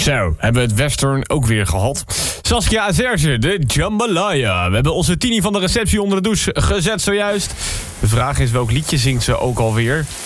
Zo, hebben we het western ook weer gehad. Saskia en Serge, de Jambalaya. We hebben onze Tini van de receptie onder de douche gezet zojuist. De vraag is, welk liedje zingt ze ook alweer?